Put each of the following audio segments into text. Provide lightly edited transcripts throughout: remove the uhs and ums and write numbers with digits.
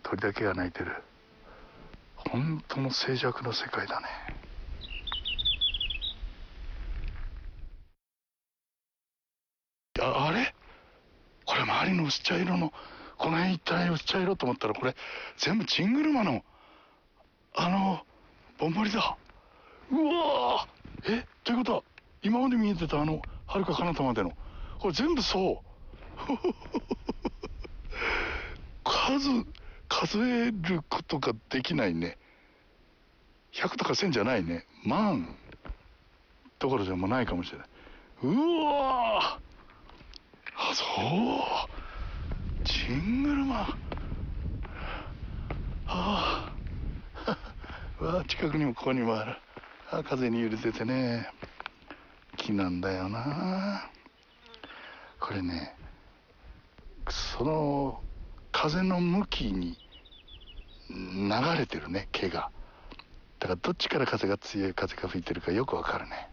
鳥だけが鳴いてる。本当の静寂の世界だね。あれこれ周りの薄茶色の、この辺一帯薄茶色と思ったら、これ全部チングルマのぼんぼりだ。うわー、ということは今まで見えてたはるか彼方までのこれ全部そう数えることができないね。100とか1000じゃないね。万どころでもないかもしれない。うわー、そうチングルマ。わあ、近くにもここにもある。風に揺れててね、木なんだよな。これね、その風の向きに流れてるね、毛が。だからどっちから風が強い、風が吹いてるかよくわかるね。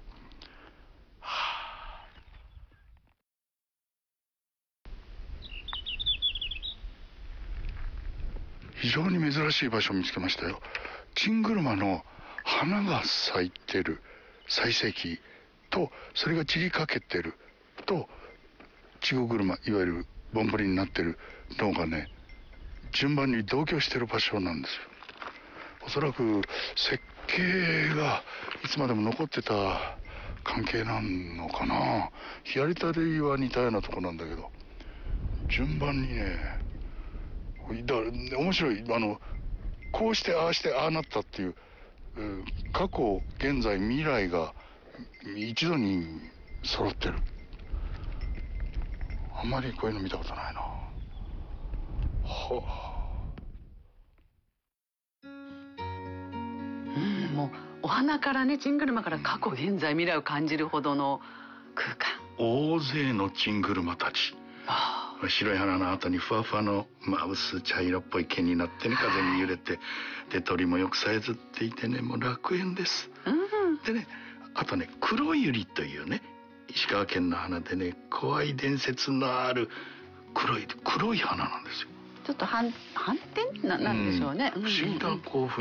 非常に珍しい場所を見つけましたよ。チングルマの花が咲いてる最盛期と、それが散りかけてると、チゴグルマ、いわゆるぼんぼりになってるのがね、順番に同居してる場所なんですよ。おそらく設計がいつまでも残ってた関係なのかな。ヒアリタリは似たようなとこなんだけど、順番にね、面白い。こうしてああしてああなったっていう、過去現在未来が一度に揃ってる。あんまりこういうの見たことないな。 もうお花からね、チングルマから過去現在未来を感じるほどの空間。 大勢のチングルマたち。白い花の後にふわふわの、薄茶色っぽい毛になってね、風に揺れて、で鳥もよくさえずっていてね、もう楽園です。でね、あとね、黒百合というね、石川県の花でね、怖い伝説のある黒い花なんですよ。 ちょっと反転なんでしょうね。 不思議なこう